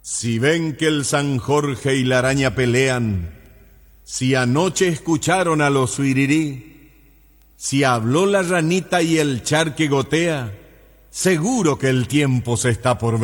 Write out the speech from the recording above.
Si ven que el San Jorge y la araña pelean, si anoche escucharon a los suirirí, si habló la ranita y el charque gotea, seguro que el tiempo se está por ver.